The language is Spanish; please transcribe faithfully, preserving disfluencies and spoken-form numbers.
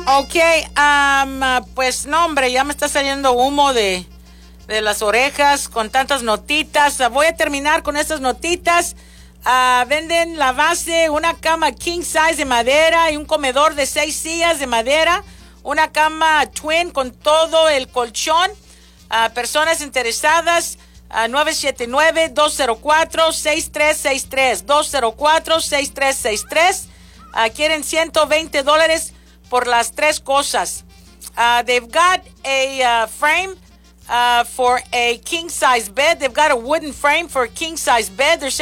Ok, um, uh, pues no, hombre, ya me está saliendo humo de, de las orejas con tantas notitas. Uh, voy a terminar con estas notitas. Uh, venden la base, una cama king size de madera y un comedor de seis sillas de madera. Una cama twin con todo el colchón. Uh, personas interesadas, uh, nueve siete nueve, dos cero cuatro, seis tres seis tres. dos cero cuatro, seis tres seis tres. Uh, quieren ciento veinte dólares por las tres cosas. Uh, they've got a uh, frame uh, for a king size bed. They've got a wooden frame for a king size bed. They're